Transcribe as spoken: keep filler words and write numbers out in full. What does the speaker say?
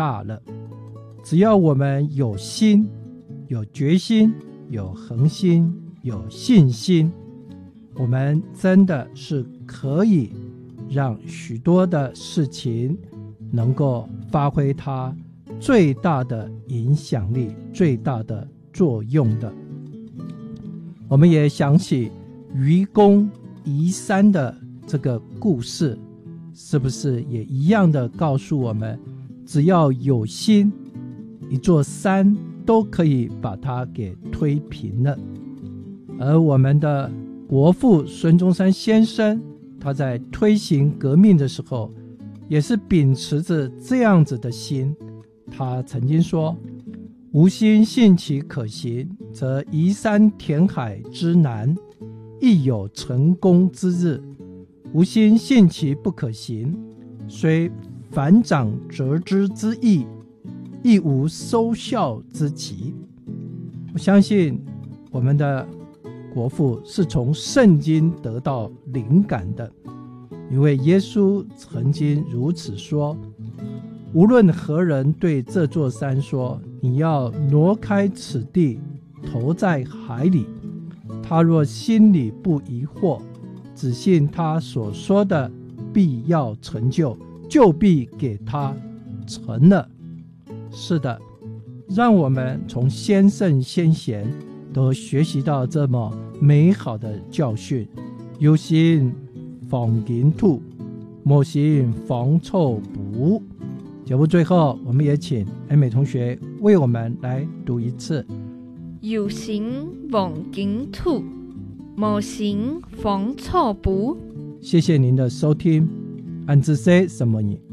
大了。只要我们有心，有决心，有恒心，有信心，我们真的是可以让许多的事情能够发挥它最大的影响力，最大的作用的。我们也想起愚公移山的这个故事，是不是也一样的告诉我们，只要有心，一座山都可以把它给推平了。而我们的国父孙中山先生，他在推行革命的时候，也是秉持着这样子的心。他曾经说，无心信其可行，则移山填海之难，亦有成功之日；无心信其不可行，虽反掌折枝之意，亦无收效之急。我相信我们的国父是从圣经得到灵感的，因为耶稣曾经如此说，无论何人对这座山说，你要挪开此地，投在海里，他若心里不疑惑，只信他所说的必要成就，就必给他成了。是的，让我们从先圣先贤都学习到这么美好的教训。有心防金兔，莫行防臭补。节目最后，我们也请艾美同学为我们来读一次。 有心防金兔，莫行防臭补。 谢谢您的收听。安之 say 什么你？